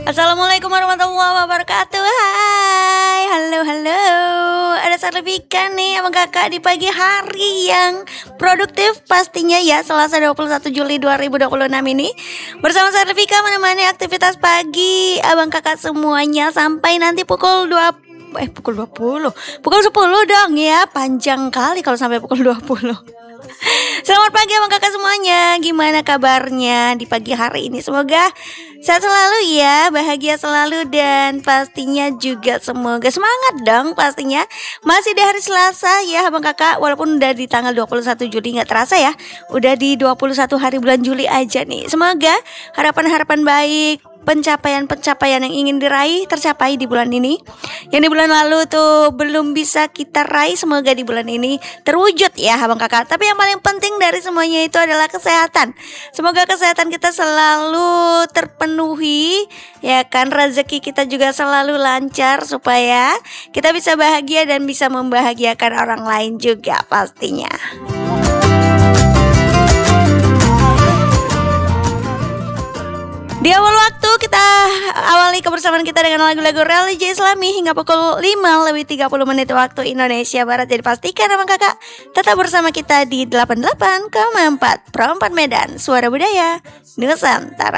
Assalamualaikum warahmatullahi wabarakatuh. Hai, halo. Ada Sarlifika nih abang kakak di pagi hari yang produktif pastinya ya, Selasa 21 Juli 2026 ini. Bersama Sarlifika menemani aktivitas pagi abang kakak semuanya sampai nanti pukul 20, pukul 10 dong ya. Panjang kali kalau sampai pukul 20. Selamat pagi abang kakak semuanya. Gimana kabarnya di pagi hari ini? Semoga sehat selalu ya, bahagia selalu, dan pastinya juga semoga semangat dong pastinya. Masih di hari Selasa ya abang kakak, walaupun udah di tanggal 21 Juli, gak terasa ya udah di 21 hari bulan Juli aja nih. Semoga harapan-harapan baik, pencapaian-pencapaian yang ingin diraih tercapai di bulan ini. Yang di bulan lalu tuh belum bisa kita raih, semoga di bulan ini terwujud ya abang kakak. Tapi yang paling penting dari semuanya itu adalah kesehatan. Semoga kesehatan kita selalu terpenuhi ya kan, rezeki kita juga selalu lancar supaya kita bisa bahagia dan bisa membahagiakan orang lain juga pastinya. Di awal waktu kita awali kebersamaan kita dengan lagu-lagu religi Islami hingga pukul 5:30 waktu Indonesia Barat. Jadi pastikan abang kakak tetap bersama kita di 88,4 Pro 4 Medan, Suara Budaya Nusantara.